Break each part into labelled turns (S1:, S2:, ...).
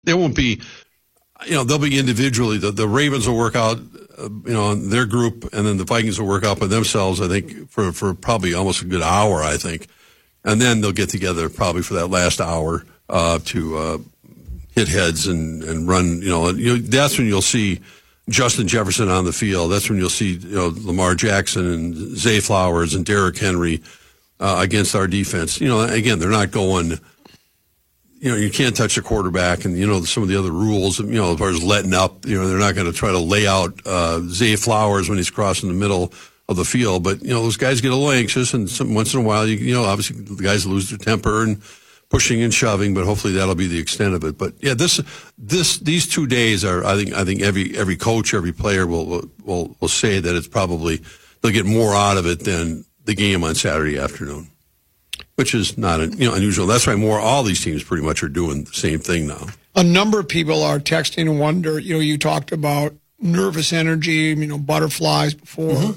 S1: They won't be, they'll be individually. The Ravens will work out, their group, and then the Vikings will work out by themselves, I think, for probably almost a good hour, I think. And then they'll get together probably for that last hour to hit heads and run. That's when you'll see Justin Jefferson on the field. That's when you'll see Lamar Jackson and Zay Flowers and Derrick Henry against our defense. Again, they're not going. You can't touch the quarterback, and some of the other rules. As far as letting up, they're not going to try to lay out Zay Flowers when he's crossing the middle of the field. But those guys get a little anxious, and once in a while, obviously the guys lose their temper and pushing and shoving. But hopefully that'll be the extent of it. But yeah, these 2 days are. I think every coach, every player will say that it's probably they'll get more out of it than the game on Saturday afternoon, which is not unusual. That's why all these teams pretty much are doing the same thing now.
S2: A number of people are texting and wonder. You talked about nervous energy, butterflies before,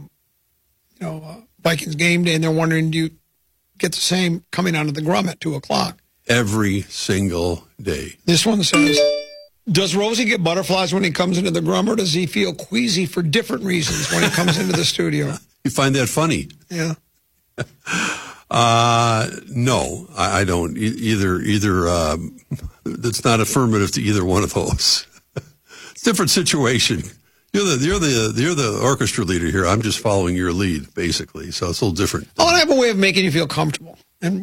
S2: Vikings game day, and they're wondering, do you get the same coming out of the Grum at 2:00?
S1: Every single day.
S2: This one says, does Rosie get butterflies when he comes into the Grum, or does he feel queasy for different reasons when he comes into the studio?
S1: You find that funny?
S2: Yeah.
S1: No, I don't. Either. That's not affirmative to either one of those. It's a different situation. You're the orchestra leader here. I'm just following your lead, basically. So it's a little different.
S2: Oh, and I have a way of making you feel comfortable. And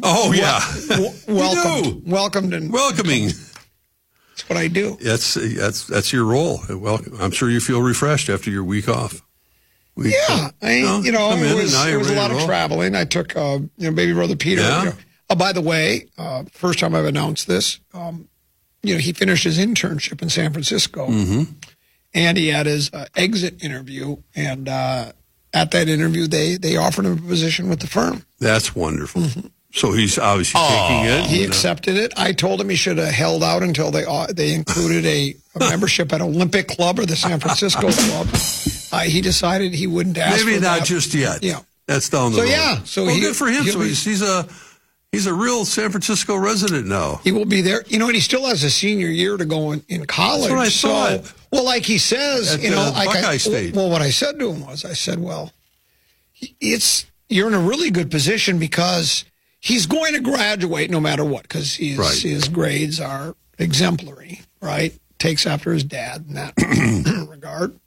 S2: welcomed and
S1: welcoming.
S2: That's what I do.
S1: That's your role. Welcome. I'm sure you feel refreshed after your week off.
S2: It was a lot of traveling. I took, baby brother Peter.
S1: Yeah.
S2: By the way, first time I've announced this, he finished his internship in San Francisco, and he had his exit interview, and at that interview, they offered him a position with the firm.
S1: That's wonderful. Mm-hmm. So he's obviously taking it.
S2: He accepted it. I told him he should have held out until they included a membership at Olympic Club or the San Francisco Club. He decided he wouldn't ask
S1: Maybe
S2: for
S1: not
S2: that.
S1: just yet.
S2: Yeah.
S1: That's down the road. Good for him. So he's a real San Francisco resident now.
S2: He will be there. And he still has a senior year to go in college.
S1: That's what I thought.
S2: Well, like he says,
S1: at Buckeye State.
S2: Well, what I said to him was, you're in a really good position because he's going to graduate no matter what, because his grades are exemplary, right? Takes after his dad in that regard.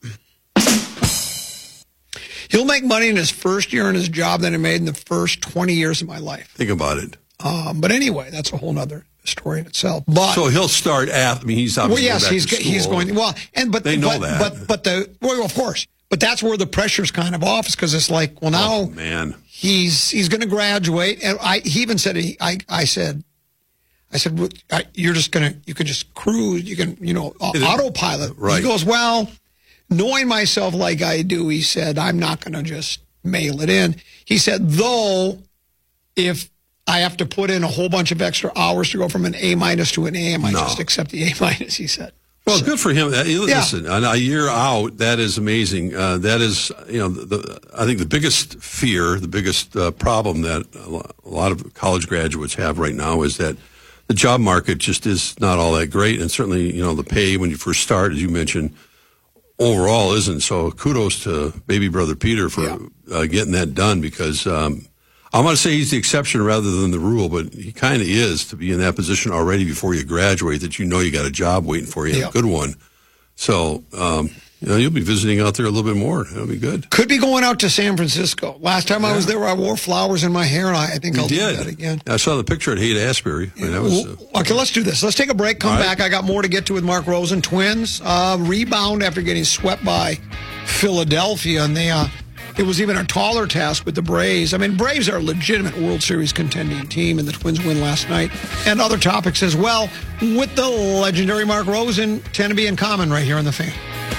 S2: He'll make money in his first year in his job than he made in the first 20 years of my life.
S1: Think about it.
S2: But anyway, that's a whole other story in itself. But
S1: so he'll start he's obviously
S2: he's going. Well,
S1: they know that.
S2: But of course. But that's where the pressure's kind of off, because it's like, well, now he's going to graduate, and he even said I said, you can just cruise, you can autopilot.
S1: Right.
S2: He goes, well, knowing myself like I do, he said, I'm not going to just mail it in. He said, though, if I have to put in a whole bunch of extra hours to go from an A- to an A, I might just accept the A-, he said.
S1: Well, good for him. Listen, a year out, that is amazing. That is, I think the biggest fear, the biggest problem that a lot of college graduates have right now is that the job market just is not all that great. And certainly, the pay when you first start, as you mentioned, overall isn't. So kudos to baby brother Peter for getting that done, because I want to say he's the exception rather than the rule, but he kind of is, to be in that position already before you graduate, that you got a job waiting for you, a good one. So, you'll be visiting out there a little bit more. That'll be good.
S2: Could be going out to San Francisco. Last time I was there, I wore flowers in my hair, and I think I'll do that again.
S1: I saw the picture at Haight-Ashbury.
S2: Okay, let's do this. Let's take a break, come back. I got more to get to with Mark Rosen. Twins rebound after getting swept by Philadelphia, and it was even a taller task with the Braves. I mean, Braves are a legitimate World Series contending team, and the Twins win last night. And other topics as well with the legendary Mark Rosen. 10 to be in common right here on The Fan.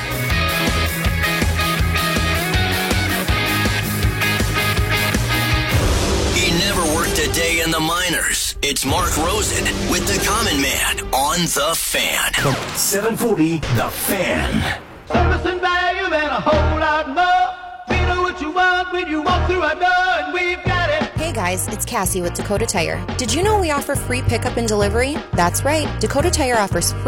S3: He never worked a day in the minors. It's Mark Rosen with the Common Man on The Fan.
S4: 740, The Fan.
S5: Service and value and a whole lot more. What you want when you walk through our door, and we've got it.
S6: Hey guys, it's Cassie with Dakota Tire. Did you know we offer free pickup and delivery? That's right. Dakota Tire offers free